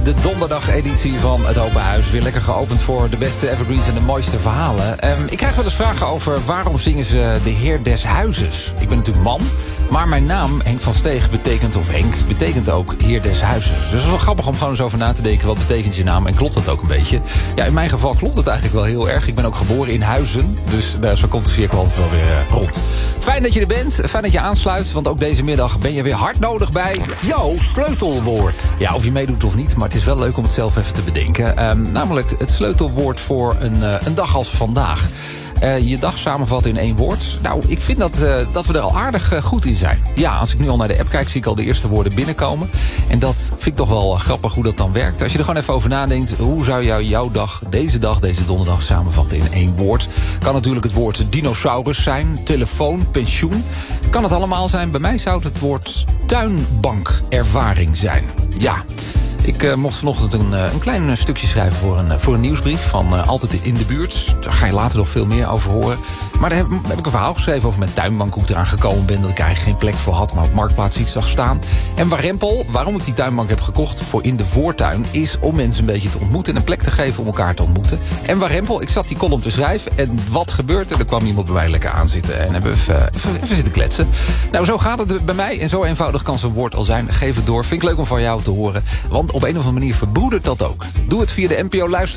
de donderdag-editie van het Open Huis. Weer lekker geopend voor de beste evergreens en de mooiste verhalen. Ik krijg wel eens vragen over waarom zingen ze de Heer des Huizes. Ik ben natuurlijk man, maar mijn naam Henk van Steeg betekent ook Heer des Huizes. Dus het is wel grappig om gewoon eens over na te denken. Wat betekent je naam en klopt dat ook een beetje? Ja, in mijn geval klopt het eigenlijk wel heel erg. Ik ben ook geboren in Huizen, dus zo komt de cirkel altijd wel weer rond. Fijn dat je er bent, fijn dat je aansluit, want ook deze middag ben je weer hard nodig bij jouw sleutelwoord. Ja, of je meedoet of niet, maar het is wel leuk om het zelf even te bedenken. Namelijk het sleutelwoord voor een dag als vandaag. Je dag samenvatten in 1 woord. Nou, ik vind dat we er al aardig goed in zijn. Ja, als ik nu al naar de app kijk, zie ik al de eerste woorden binnenkomen. En dat vind ik toch wel grappig hoe dat dan werkt. Als je er gewoon even over nadenkt, hoe zou jouw dag, deze donderdag, samenvatten in 1 woord? Kan natuurlijk het woord dinosaurus zijn, telefoon, pensioen. Kan het allemaal zijn? Bij mij zou het woord tuinbankervaring zijn. Ja. Ik mocht vanochtend een klein stukje schrijven voor een nieuwsbrief van Altijd in de Buurt. Daar ga je later nog veel meer over horen. Maar daar heb ik een verhaal geschreven over mijn tuinbank, hoe ik eraan gekomen ben, dat ik eigenlijk geen plek voor had, maar op Marktplaats iets zag staan. En waarom ik die tuinbank heb gekocht voor in de voortuin, is om mensen een beetje te ontmoeten en een plek te geven om elkaar te ontmoeten. En Warempel, ik zat die column te schrijven en wat gebeurt er? Er kwam iemand bij mij lekker aanzitten en hebben we even zitten kletsen. Nou, zo gaat het bij mij en zo eenvoudig kan zo'n woord al zijn. Geef het door, vind ik leuk om van jou te horen, want op een of andere manier verbroedert dat ook. Doe het via de NPO Luister